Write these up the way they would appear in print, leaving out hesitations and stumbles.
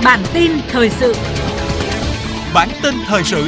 Bản tin thời sự. Bản tin thời sự.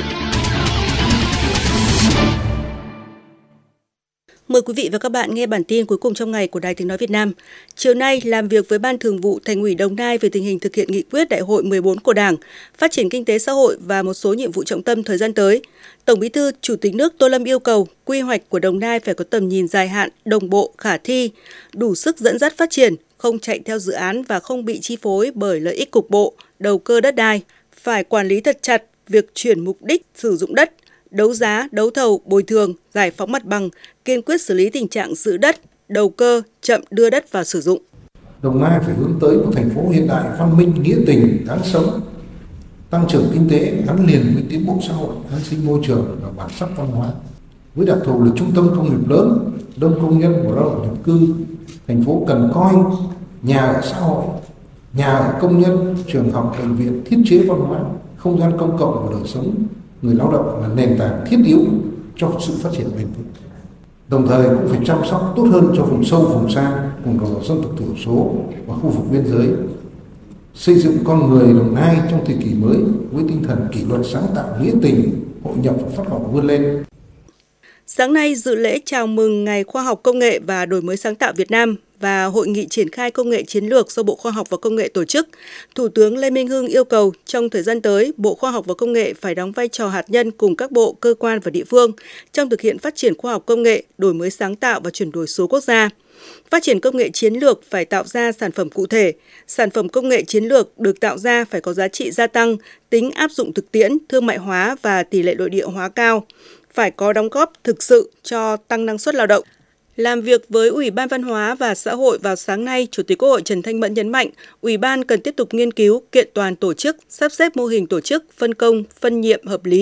Mời quý vị và các bạn nghe bản tin cuối cùng trong ngày của Đài Tiếng nói Việt Nam. Chiều nay, làm việc với Ban Thường vụ Thành ủy Đồng Nai về tình hình thực hiện nghị quyết Đại hội 14 của Đảng, phát triển kinh tế xã hội và một số nhiệm vụ trọng tâm thời gian tới, Tổng Bí thư, Chủ tịch nước Tô Lâm yêu cầu quy hoạch của Đồng Nai phải có tầm nhìn dài hạn, đồng bộ, khả thi, đủ sức dẫn dắt phát triển, không chạy theo dự án và không bị chi phối bởi lợi ích cục bộ, đầu cơ đất đai. Phải quản lý thật chặt việc chuyển mục đích sử dụng đất, đấu giá, đấu thầu, bồi thường, giải phóng mặt bằng, kiên quyết xử lý tình trạng giữ đất, đầu cơ, chậm đưa đất vào sử dụng. Đồng Nai phải hướng tới một thành phố hiện đại, văn minh, nghĩa tình, đáng sống, tăng trưởng kinh tế gắn liền với tiến bộ xã hội, an sinh môi trường và bản sắc văn hóa. Với đặc thù là trung tâm công nghiệp lớn, đông công nhân và lao động nhập cư, thành phố cần coi nhà ở xã hội, nhà ở công nhân, trường học, bệnh viện, thiết chế văn hóa, không gian công cộng và đời sống người lao động là nền tảng thiết yếu cho sự phát triển bền vững. Đồng thời cũng phải chăm sóc tốt hơn cho vùng sâu, vùng xa, vùng đồng bào dân tộc thiểu số và khu vực biên giới. Xây dựng con người Đồng Nai trong thời kỳ mới với tinh thần kỷ luật, sáng tạo, nghĩa tình, hội nhập và phát triển vươn lên. Sáng nay, dự lễ chào mừng Ngày Khoa học Công nghệ và Đổi mới sáng tạo Việt Nam và Hội nghị triển khai công nghệ chiến lược do Bộ Khoa học và Công nghệ tổ chức, Thủ tướng Lê Minh Hưng yêu cầu trong thời gian tới, Bộ Khoa học và Công nghệ phải đóng vai trò hạt nhân cùng các bộ, cơ quan và địa phương trong thực hiện phát triển khoa học công nghệ, đổi mới sáng tạo và chuyển đổi số quốc gia. Phát triển công nghệ chiến lược phải tạo ra sản phẩm cụ thể. Sản phẩm công nghệ chiến lược được tạo ra phải có giá trị gia tăng, tính áp dụng thực tiễn, thương mại hóa và tỷ lệ nội địa hóa cao. Phải có đóng góp thực sự cho tăng năng suất lao động. Làm việc với Ủy ban Văn hóa và Xã hội vào sáng nay, Chủ tịch Quốc hội Trần Thanh Mẫn nhấn mạnh, Ủy ban cần tiếp tục nghiên cứu, kiện toàn tổ chức, sắp xếp mô hình tổ chức, phân công, phân nhiệm hợp lý,